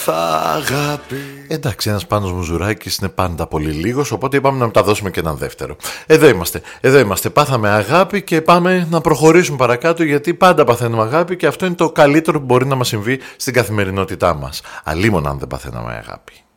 έμαθα αγάπη. Εντάξει, ένας Πάνος Μουζουράκης είναι πάντα πολύ λίγος, οπότε είπαμε να τα δώσουμε και έναν δεύτερο. Εδώ είμαστε. Πάθαμε αγάπη και πάμε να προχωρήσουμε παρακάτω, γιατί πάντα παθαίνουμε αγάπη και αυτό είναι το καλύτερο που μπορεί να μας συμβεί στην καθημερινότητά μας. Αλίμονα αν δεν παθαίναμε αγάπη.